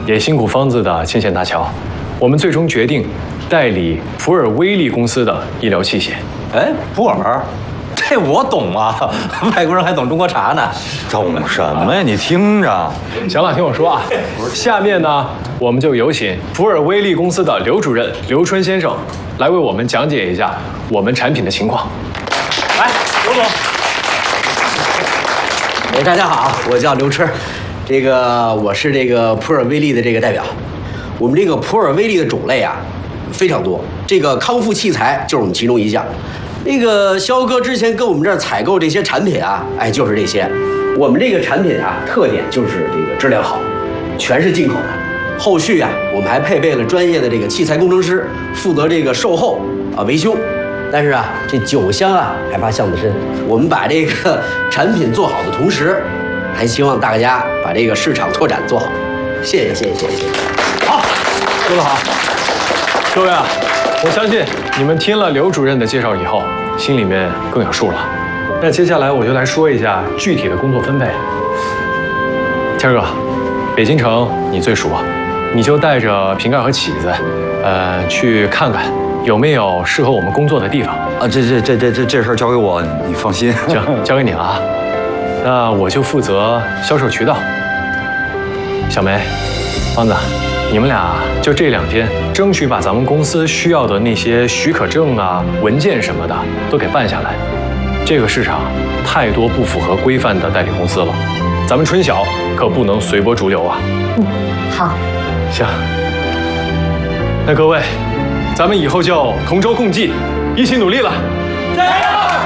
也辛苦方子的牵线搭桥，我们最终决定代理普尔威利公司的医疗器械。 哎，普洱，这我懂啊，外国人还懂中国茶呢。 懂什么呀？你听着。 行了，听我说啊，下面呢，我们就有请普尔威利公司的刘主任刘春先生来为我们讲解一下我们产品的情况。来，刘总。 大家好，我叫刘春，我是普尔威利的代表。我们普尔威利的种类啊非常多，康复器材就是我们其中一项。肖哥之前跟我们这儿采购这些产品啊，哎，就是这些。我们产品啊，特点就是质量好，全是进口的。后续啊，我们还配备了专业的器材工程师，负责售后啊维修。但是啊，这酒香啊还怕巷子深。我们把产品做好的同时，还希望大家把市场拓展做好。谢谢。 好，说得好。各位啊，我相信你们听了刘主任的介绍以后，心里面更有数了。那接下来我就来说一下具体的工作分配。谦哥，北京城你最熟，你就带着瓶盖和起子，去看看有没有适合我们工作的地方啊。这事儿交给我，你放心。 行，交给你了啊。那我就负责销售渠道。小梅、方子，你们俩就这2天，争取把咱们公司需要的那些许可证啊、文件什么的都给办下来。这个市场太多不符合规范的代理公司了，咱们春晓可不能随波逐流啊。 好。 行。那各位，咱们以后就同舟共济，一起努力了。加油！